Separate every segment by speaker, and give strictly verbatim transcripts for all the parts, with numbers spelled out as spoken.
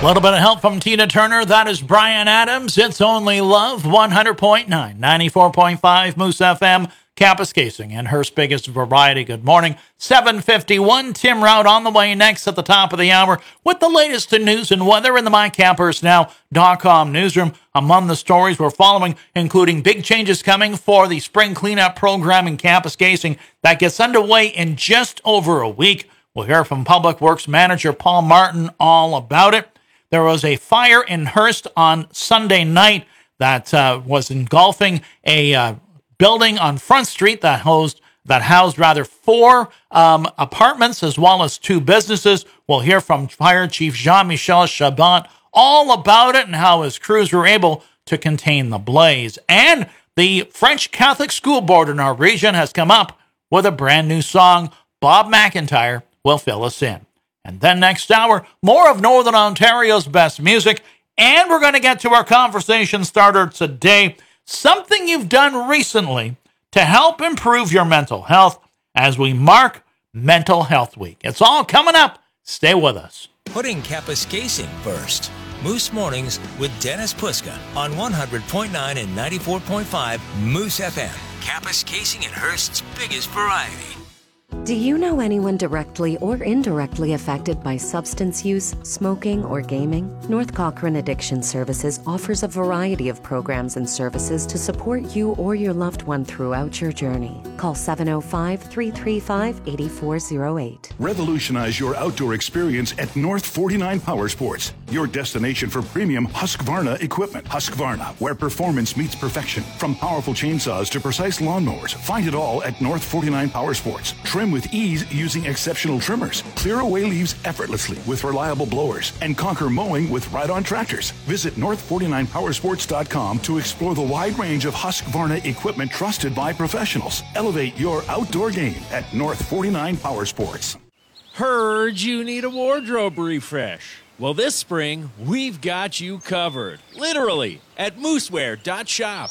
Speaker 1: A little bit of help from Tina Turner. That is Bryan Adams. It's Only Love. one hundred point nine, ninety-four point five Moose F M. Kapuskasing and Hearst's biggest variety. Good morning. seven fifty-one. Tim Rout on the way next at the top of the hour with the latest in news and weather in the my campers now dot com newsroom. Among the stories we're following, including big changes coming for the spring cleanup program in Kapuskasing that gets underway in just over a week. We'll hear from Public Works Manager Paul Martin all about it. There was a fire in Hearst on Sunday night that uh, was engulfing a uh, building on Front Street that housed that housed rather four um, apartments as well as two businesses. We'll hear from Fire Chief Jean-Michel Chabot all about it and how his crews were able to contain the blaze. And the French Catholic School Board in our region has come up with a brand new song. Bob McIntyre will fill us in. And then next hour, more of Northern Ontario's best music. And we're going to get to our conversation starter today. Something you've done recently to help improve your mental health as we mark Mental Health Week. It's all coming up. Stay with us.
Speaker 2: Putting Kapuskasing first. Moose Mornings with Dennis Puska on one hundred point nine and ninety-four point five Moose F M. Kapuskasing and Hearst's biggest variety.
Speaker 3: Do you know anyone directly or indirectly affected by substance use, smoking, or gaming? North Cochrane Addiction Services offers a variety of programs and services to support you or your loved one throughout your journey. Call seven oh five, three three five, eight four oh eight.
Speaker 4: Revolutionize your outdoor experience at North forty-nine Power Sports, your destination for premium Husqvarna equipment. Husqvarna, where performance meets perfection. From powerful chainsaws to precise lawnmowers, find it all at North forty-nine Power Sports. Trim with ease using exceptional trimmers. Clear away leaves effortlessly with reliable blowers. And conquer mowing with ride-on tractors. Visit north forty-nine power sports dot com to explore the wide range of Husqvarna equipment trusted by professionals. Elevate your outdoor game at North forty-nine Power Sports.
Speaker 5: Heard you need a wardrobe refresh. Well, this spring, we've got you covered. Literally, at mooseware dot shop.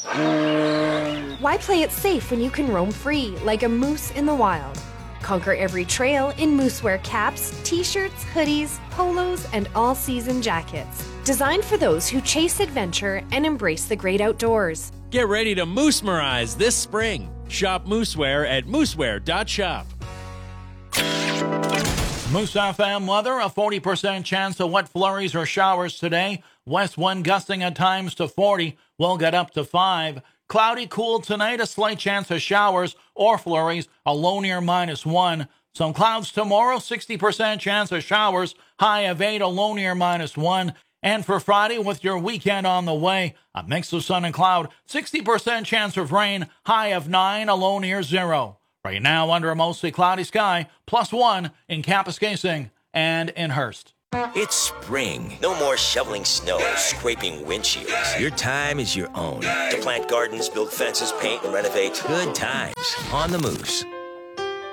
Speaker 6: Why play it safe when you can roam free like a moose in the wild? Conquer every trail in Moosewear caps, t-shirts, hoodies, polos, and all-season jackets. Designed for those who chase adventure and embrace the great outdoors.
Speaker 5: Get ready to moose-merize this spring. Shop Moosewear at mooseware dot shop.
Speaker 1: Moose F M weather, a forty percent chance of wet flurries or showers today. West wind gusting at times to forty. We'll get up to five. Cloudy, cool tonight, a slight chance of showers or flurries, a low near minus one. Some clouds tomorrow, sixty percent chance of showers, high of eight, a low near minus one. And for Friday, with your weekend on the way, a mix of sun and cloud, sixty percent chance of rain, high of nine, a low near zero. Right now, under a mostly cloudy sky, plus one in Kapuskasing and in Hearst.
Speaker 2: It's spring. No more shoveling snow, scraping windshields. Your time is your own. To plant gardens, build fences, paint, and renovate. Good times on the Moose.